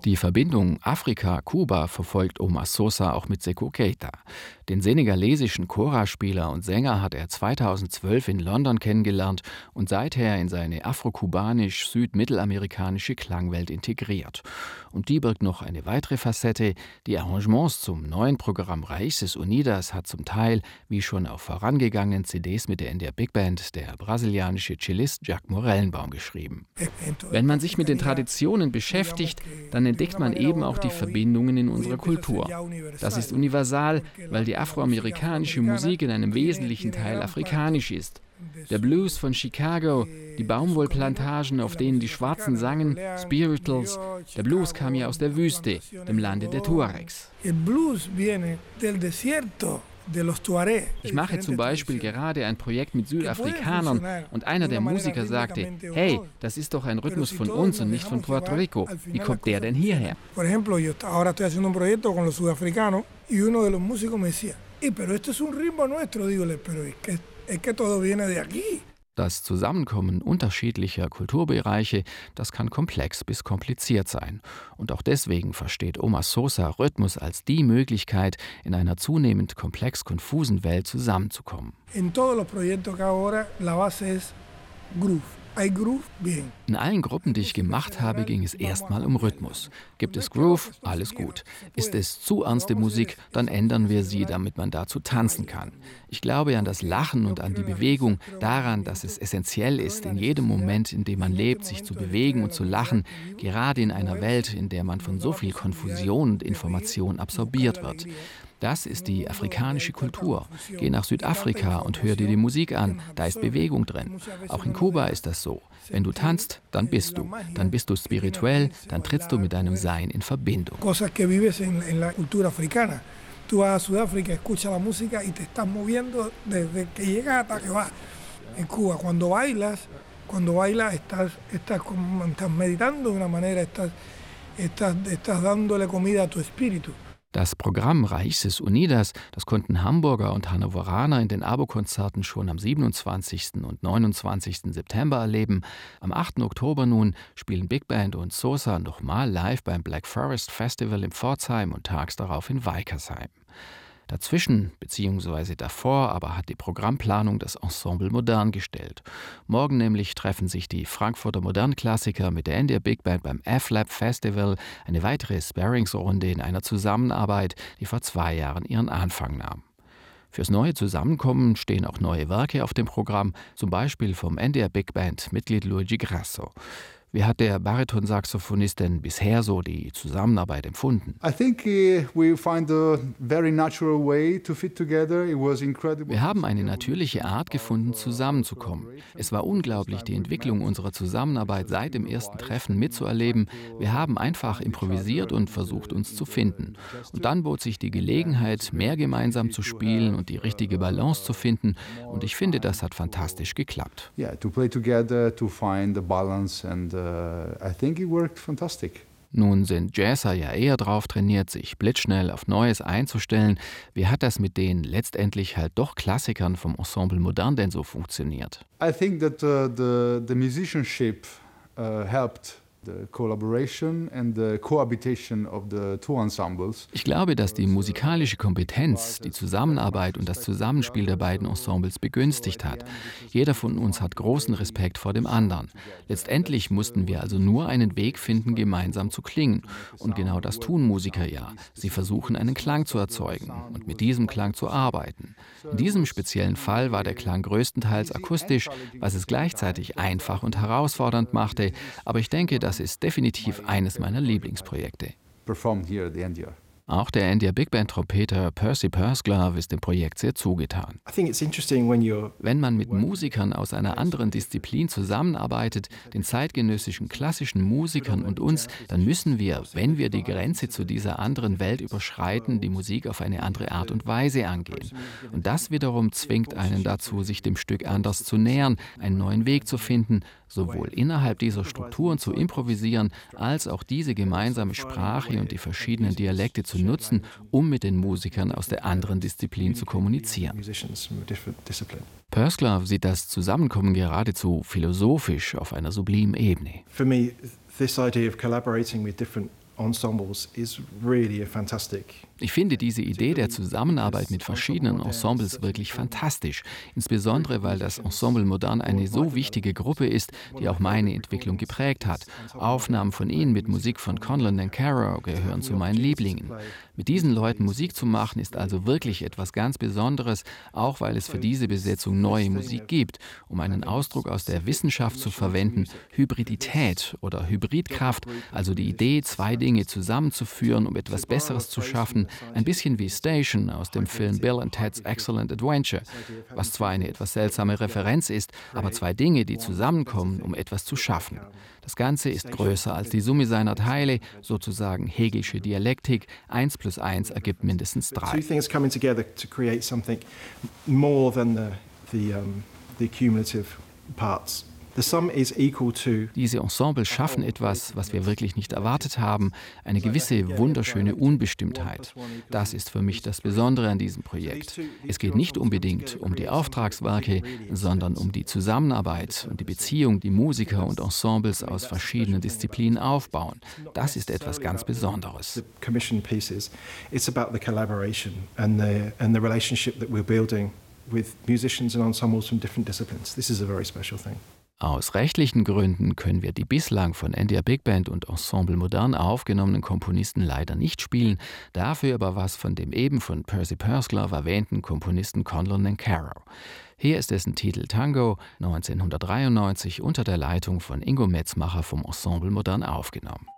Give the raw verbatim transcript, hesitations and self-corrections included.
Die Verbindung Afrika-Kuba verfolgt Omar Sosa auch mit Sékou Keita. Den senegalesischen Kora-Spieler und Sänger hat er zweitausendzwölf in London kennengelernt und seither in seine afro-kubanisch-südmittelamerikanische Klangwelt integriert. Und die birgt noch eine weitere Facette. Die Arrangements zum neuen Programm Raíces Unidas hat zum Teil, wie schon auf vorangegangenen C Ds mit der N D R Big Band, der brasilianische Cellist Jacques Morellenbaum geschrieben. Wenn man sich mit den Traditionen beschäftigt, dann entdeckt man eben auch die Verbindungen in unserer Kultur. Das ist universal, weil die afroamerikanische Musik in einem wesentlichen Teil afrikanisch ist. Der Blues von Chicago, die Baumwollplantagen, auf denen die Schwarzen sangen, Spirituals. Der Blues kam ja aus der Wüste, dem Lande der Tuaregs. Ich mache zum Beispiel gerade ein Projekt mit Südafrikanern und einer der Musiker sagte, hey, das ist doch ein Rhythmus von uns und nicht von Puerto Rico. Wie kommt der denn hierher? Das Zusammenkommen unterschiedlicher Kulturbereiche, das kann komplex bis kompliziert sein. Und auch deswegen versteht Omar Sosa Rhythmus als die Möglichkeit, in einer zunehmend komplex konfusen Welt zusammenzukommen. In todos los proyectos que hago ahora, la base es groove. In allen Gruppen, die ich gemacht habe, ging es erstmal um Rhythmus. Gibt es Groove? Alles gut. Ist es zu ernste Musik, dann ändern wir sie, damit man dazu tanzen kann. Ich glaube an das Lachen und an die Bewegung, daran, dass es essentiell ist, in jedem Moment, in dem man lebt, sich zu bewegen und zu lachen, gerade in einer Welt, in der man von so viel Konfusion und Information absorbiert wird. Das ist die afrikanische Kultur. Geh nach Südafrika und hör dir die Musik an, da ist Bewegung drin. Auch in Kuba ist das so. Wenn du tanzt, dann bist du. Dann bist du spirituell, dann trittst du mit deinem Sein in Verbindung. Cosas que vives en la cultura africana. Tú vas a Sudáfrica, escuchas la música y te estás moviendo desde que llegas hasta que vas. En Cuba, cuando bailas, cuando bailas estás, estás, estás meditando de una manera, estás, estás, estás dándole comida a tu espíritu. Das Programm Raíces Unidas, das konnten Hamburger und Hannoveraner in den ABO-Konzerten schon am siebenundzwanzigsten und neunundzwanzigsten September erleben. Am achten Oktober nun spielen Big Band und Sosa nochmal live beim Black Forest Festival in Pforzheim und tags darauf in Weikersheim. Dazwischen bzw. davor aber hat die Programmplanung das Ensemble Modern gestellt. Morgen nämlich treffen sich die Frankfurter Modernklassiker mit der N D R Big Band beim F-Lab Festival, eine weitere Sparingsrunde in einer Zusammenarbeit, die vor zwei Jahren ihren Anfang nahm. Fürs neue Zusammenkommen stehen auch neue Werke auf dem Programm, zum Beispiel vom N D R Big Band Mitglied Luigi Grasso. Wie hat der Baritonsaxophonist denn bisher so die Zusammenarbeit empfunden? Wir haben eine natürliche Art gefunden, zusammenzukommen. Es war unglaublich, die Entwicklung unserer Zusammenarbeit seit dem ersten Treffen mitzuerleben. Wir haben einfach improvisiert und versucht, uns zu finden. Und dann bot sich die Gelegenheit, mehr gemeinsam zu spielen und die richtige Balance zu finden. Und ich finde, das hat fantastisch geklappt. Yeah, to play together, to find the balance and Uh, I think it worked fantastic. Nun sind Jazzer ja eher drauf trainiert, sich blitzschnell auf Neues einzustellen. Wie hat das mit den letztendlich halt doch Klassikern vom Ensemble Modern denn so funktioniert? I think that uh, the, the musicianship uh, helped. Ich glaube, dass die musikalische Kompetenz, die Zusammenarbeit und das Zusammenspiel der beiden Ensembles begünstigt hat. Jeder von uns hat großen Respekt vor dem anderen. Letztendlich mussten wir also nur einen Weg finden, gemeinsam zu klingen. Und genau das tun Musiker ja. Sie versuchen, einen Klang zu erzeugen und mit diesem Klang zu arbeiten. In diesem speziellen Fall war der Klang größtenteils akustisch, was es gleichzeitig einfach und herausfordernd machte. Aber ich denke, dass Das ist definitiv eines meiner Lieblingsprojekte. Auch der N D R Big Band Trompeter Percy Pursglove ist dem Projekt sehr zugetan. Wenn man mit Musikern aus einer anderen Disziplin zusammenarbeitet, den zeitgenössischen klassischen Musikern und uns, dann müssen wir, wenn wir die Grenze zu dieser anderen Welt überschreiten, die Musik auf eine andere Art und Weise angehen. Und das wiederum zwingt einen dazu, sich dem Stück anders zu nähern, einen neuen Weg zu finden, sowohl innerhalb dieser Strukturen zu improvisieren, als auch diese gemeinsame Sprache und die verschiedenen Dialekte zu nutzen, um mit den Musikern aus der anderen Disziplin zu kommunizieren. Pursglove sieht das Zusammenkommen geradezu philosophisch auf einer sublimen Ebene. For me, this idea of collaborating with different ensembles is really a fantastic. Ich finde diese Idee der Zusammenarbeit mit verschiedenen Ensembles wirklich fantastisch, insbesondere weil das Ensemble Modern eine so wichtige Gruppe ist, die auch meine Entwicklung geprägt hat. Aufnahmen von ihnen mit Musik von Conlon Nancarrow gehören zu meinen Lieblingen. Mit diesen Leuten Musik zu machen, ist also wirklich etwas ganz Besonderes, auch weil es für diese Besetzung neue Musik gibt. Um einen Ausdruck aus der Wissenschaft zu verwenden, Hybridität oder Hybridkraft, also die Idee, zwei Dinge zusammenzuführen, um etwas Besseres zu schaffen, ein bisschen wie Station aus dem Film Bill and Ted's Excellent Adventure, was zwar eine etwas seltsame Referenz ist, aber zwei Dinge, die zusammenkommen, um etwas zu schaffen. Das Ganze ist größer als die Summe seiner Teile, sozusagen Hegelsche Dialektik. Eins plus eins ergibt mindestens drei. Two things coming together to create something more than the the um, the cumulative parts. The sum is equal to. Diese Ensembles schaffen etwas, was wir wirklich nicht erwartet haben, eine gewisse wunderschöne Unbestimmtheit. Das ist für mich das Besondere an diesem Projekt. Es geht nicht unbedingt um die Auftragswerke, sondern um die Zusammenarbeit und die Beziehung, die Musiker und Ensembles aus verschiedenen Disziplinen aufbauen. Das ist etwas ganz Besonderes. The commission pieces. It's about the collaboration and the and the relationship that we're building with musicians and ensembles from different disciplines. This is a very special thing. Aus rechtlichen Gründen können wir die bislang von N D R Big Band und Ensemble Modern aufgenommenen Komponisten leider nicht spielen, dafür aber was von dem eben von Percy Purcell erwähnten Komponisten Conlon Nancarrow. Hier ist dessen Titel Tango neunzehnhundertdreiundneunzig unter der Leitung von Ingo Metzmacher vom Ensemble Modern aufgenommen.